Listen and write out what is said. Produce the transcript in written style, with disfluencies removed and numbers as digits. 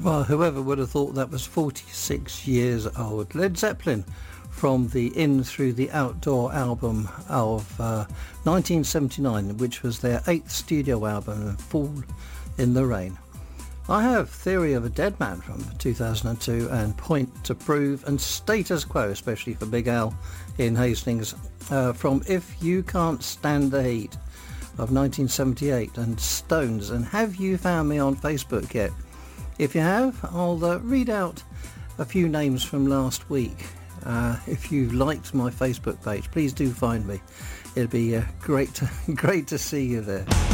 Well, whoever would have thought that was 46 years old. Led Zeppelin from the In Through the Outdoor album of 1979, which was their 8th studio album, Fall in the Rain. I have Theory of a Dead Man from 2002 and Point to Prove and Status Quo, especially for Big Al in Hastings, from If You Can't Stand the Heat of 1978, and Stones and Have You Found Me on Facebook Yet? If you have, I'll read out a few names from last week. If you liked my Facebook page, please do find me. It'd be great to see you there.